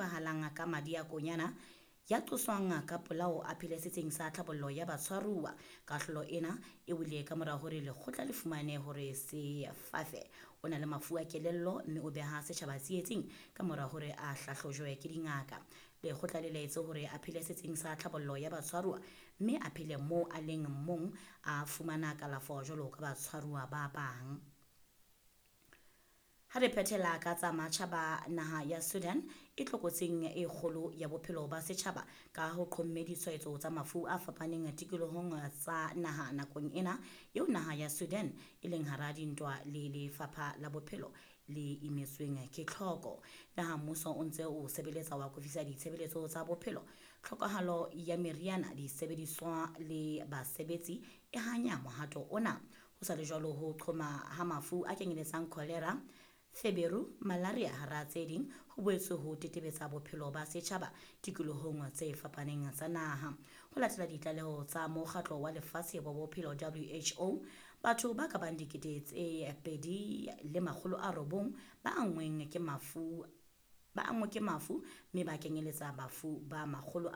tsebahalang ka madi a konyana ya qoswang ka polao a phelesetseng sa tlhabollo ya batshwaruwa. Kahlolo ena e wile ka mora hore lekgotla le fumane hore Sefafe o na le mafu a kelello mme o beha setjhaba tsietsing ka mora hore a hlahlojwe ke dingaka. Lekgotla le laetse hore a phelesetseng sa tlhabollo ya batshwaruwa mme a phele moo a leng mong a fumana kalafo jwalo ka batshwaruwa ba bang. Ha re phethela ka tsa matjhaba, naha ya Sudan e tlokotsing e kgolo ya bophelo ba setjhaba ka ho qomme ditshwaetso tsa mafu a fapaneng tikolohong tsa naha nakong ena eo naha ya Sudan e leng hara dintwa le lefapha la bophelo le imetsweng ke tlhoko. Naha mmuso o ntse o sebeletsa wa kofisa ditshebeletso tsa bophelo, tlhokahalo ya meriana, disebediswa le basebetsi e hanya mohato ona. Ho sa le jwalo, ho qhoma ha mafu a kenyeletsang cholera, feberu, malaria hara tse ding ho boetse ho tetebetsa bophelo ba setjhaba tikolohong tse fapaneng tsa naha. Ho latela ditlaleho tsa mokgatlo wa lefatshe wa bophelo WHO, batho ba ka bang 2,900 ba angweng ke mafu mme ba kenyeletsa bafu ba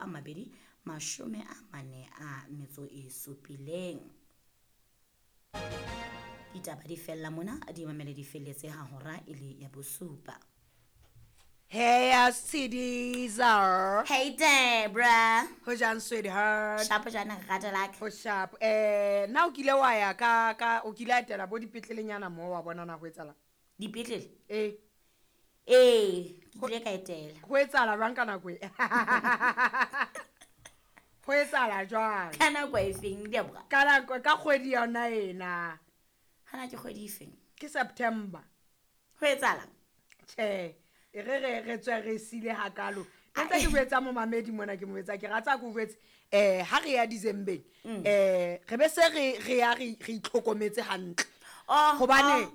247. Ditaba di fella mona, di mamele di felletse ha hora ile ya bosupa. Hey Sidiza. Hey Debra. Ho jang sweetheart? Sharp jana rata like. Ho sharp. Na o kile wa ya ka o kile atela bo dipetlelenyana mo wa bona na ho etsala. Dipetlele? Ke ile ka etela. Ho etsala jwang kana kwe? Ho etsala jwang? Kana kwa efeng Debra? Kana ka kgwedi yona ena. Hana ke kgwedi efeng? Ke September. Ho etsala? Re tswa re sile hakalo. Ntse ke boetsa mo mamedi mona ke mo etsa ke ratsa go boetse ha re ya December re be se re ya re itlhokometse hantle. Hobane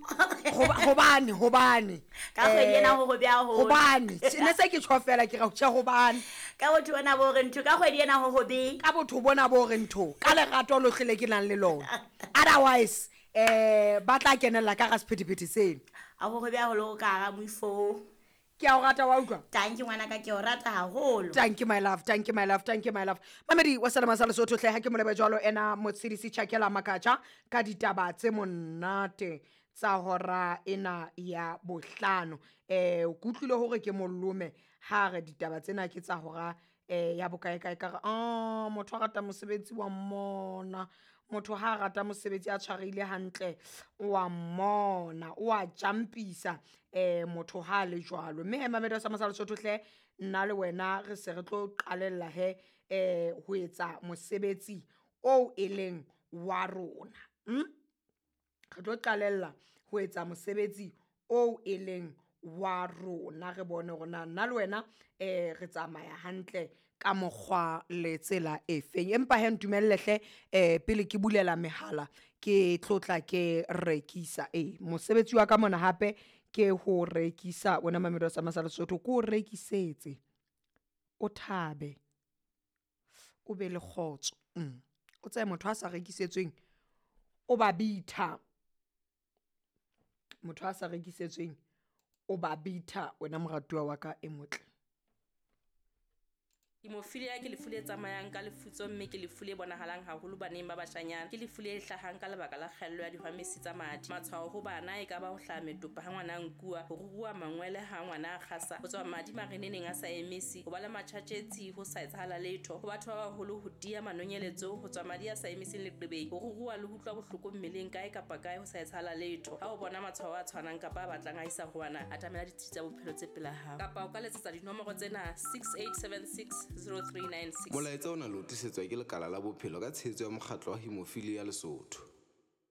ka kgwedi ena ho bya ho hobane ne se ke tshofela ke ra tjhe hobane ka botho bona bo re ntho ka kgwedi ena ho hobe ka botho bona bo re ntho ka lerato lo hlile ke nang le lona. Otherwise ba tla kenella ka ga sephethephethe seno a ho bya ho lo ka ga moifo. Ke a o rata wa utlwa? Thank you ngwana ka ke o rata haholo. Thank you my love. Mamedi wa Salama sa Lesotho hle ha ke mo lebe jwalo ena motshedisi Tjhakela Makacha ka ditaba tse monate tsa hora ena ya bohlano. O kutlwile hore ke molome ha re ditaba tsena ke tsa hora ya bokae ka motho a rata mosebetsi wa mmona, motho ha rata mosebetsi a tshwarehile hantle wa mmona, o a jumpisa motho ha le jwalo. Mme Mamedi wa Salama sa Lesotho hle nna le wena re se re tlo qalella ho etsa mosebetsi o eleng wa rona. Re tlo qalella ho etsa mosebetsi o eleng wa rona, re bone rona nna le wena re tsamaya hantle ka mokgwa le tsela e feng. Empa he ntumelle hle pele ke bulela mehala ke tlotla ke rekisa mosebetsi wa ka mona hape ke ho rekisa. Wena Mamedi wa Salama sa Lesotho ko rekisetse o thabe o be le khotso. O tsaye motho a sa rekisetsweng o ba bitha, motho a sa rekisetsweng o ba bitha. Wena moratuwa wa ka e motle. Hemophilia ke lefu le tsamayang ka lefutso mme ke lefu le bonahalang haholo baneng ba bashanyana. Ke lefu le hlahang ka lebaka la kgaello ya dihwamesi tsa madi. Matshwao ho bana e ka ba ho hlaha metopa ha ngwana a nkuwa, ho ruruha mangwele ha ngwana a kgasa, ho tswa madi mareneneng a sa emisi, ho ba le matjhatjetsi ho sa etsahala letho, ho batho ba baholo ho dia manonyeletso, ho tswa madi a sa emising leqebeng, ho ruruha le ho utlwa bohloko mmeleng kae kapa kae ho sa etsahala letho. Ha o bona matshwao a tshwanang kapa a batlang a isa ho wana, atamela ditsi tsa bophelo tse pela hao kapa o ka letsetsa dinomoro tsena 6876 0396. Molaetsa o na le o tisetswa ke lekala la bophelo ka tshehetso ya mokgatlo wa Hemophilia Lesotho.